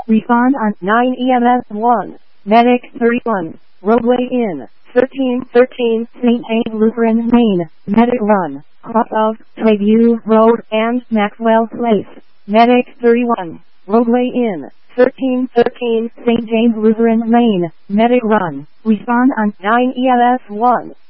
Respond on 9 EMS 1. Medic 31. Roadway in 1313 St. James Lutheran, Maine. Medic run. Cross of Treview Road and Maxwell Place. Medic 31. Roadway in 1313 St. James Lutheran, Maine. Medic run. Respond on 9 EMS 1.